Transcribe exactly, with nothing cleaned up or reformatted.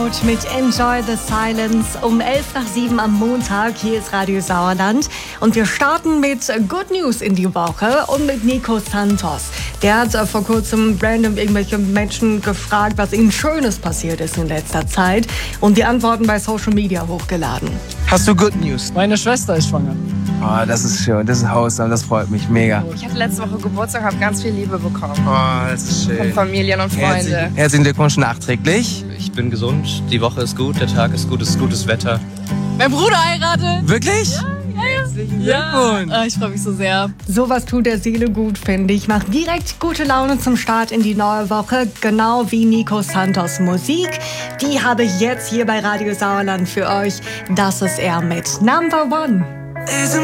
Mit Enjoy the Silence um elf nach sieben am Montag. Hier ist Radio Sauerland. Und wir starten mit Good News in die Woche und mit Nico Santos. Der hat äh, vor kurzem random irgendwelche Menschen gefragt, was ihnen Schönes passiert ist in letzter Zeit. Und die Antworten bei Social Media hochgeladen. Hast du Good News? Meine Schwester ist schwanger. Oh, das ist schön, das ist wholesome, das freut mich mega. Ich hatte letzte Woche Geburtstag, habe ganz viel Liebe bekommen. Oh, das ist schön. Von Familien und Freunde. Herzlichen, herzlichen Glückwunsch nachträglich. Ich bin gesund, die Woche ist gut, der Tag ist gut, es ist gutes Wetter. Mein Bruder heiratet. Wirklich? Ja, ja, ja. Herzlichen Ja. Glückwunsch. Ah, ich freue mich so sehr. Sowas tut der Seele gut, finde ich. Macht direkt gute Laune zum Start in die neue Woche. Genau wie Nico Santos Musik. Die habe ich jetzt hier bei Radio Sauerland für euch. Das ist er mit Number One.